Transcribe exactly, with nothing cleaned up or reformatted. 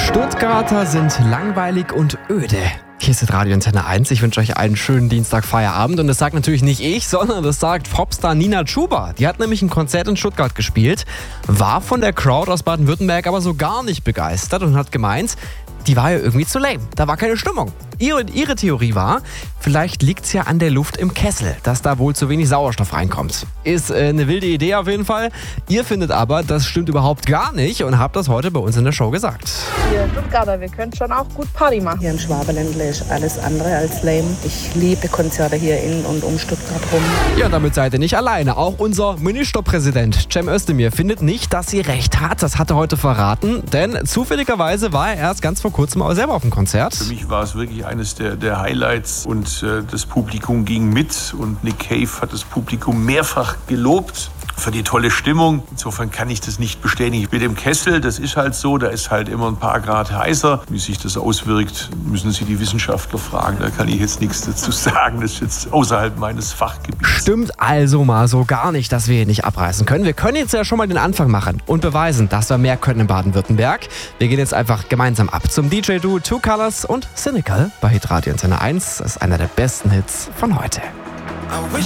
Stuttgarter sind langweilig und öde. Hier ist Radio Antenne eins. Ich wünsche euch einen schönen Dienstag-Feierabend. Und das sagt natürlich nicht ich, sondern das sagt Popstar Nina Chuba. Die hat nämlich ein Konzert in Stuttgart gespielt, war von der Crowd aus Baden-Württemberg aber so gar nicht begeistert und hat gemeint, die war ja irgendwie zu lame. Da war keine Stimmung. Ihre, ihre Theorie war, vielleicht liegt es ja an der Luft im Kessel, dass da wohl zu wenig Sauerstoff reinkommt. Ist äh, eine wilde Idee auf jeden Fall. Ihr findet aber, das stimmt überhaupt gar nicht und habt das heute bei uns in der Show gesagt. Wir Stuttgarter, wir können schon auch gut Party machen. Hier im Schwabenländle ist alles andere als lame. Ich liebe Konzerte hier in und um Stuttgart rum. Ja, damit seid ihr nicht alleine. Auch unser Ministerpräsident Cem Özdemir findet nicht, dass sie recht hat. Das hat er heute verraten, denn zufälligerweise war er erst ganz vor kurzem auch selber auf dem Konzert. Für mich war es wirklich eines der, der Highlights und äh, das Publikum ging mit und Nick Cave hat das Publikum mehrfach gelobt für die tolle Stimmung. Insofern kann ich das nicht bestätigen. Mit dem Kessel, das ist halt so, da ist halt immer ein paar Grad heißer. Wie sich das auswirkt, müssen Sie die Wissenschaftler fragen. Da kann ich jetzt nichts dazu sagen. Das ist jetzt außerhalb meines Fachgebiets. Stimmt also mal so gar nicht, dass wir hier nicht abreißen können. Wir können jetzt ja schon mal den Anfang machen und beweisen, dass wir mehr können in Baden-Württemberg. Wir gehen jetzt einfach gemeinsam ab zum D J-Duo Two Colors und Cynical bei Hitradio Antenne eins. Das ist einer der besten Hits von heute. I wish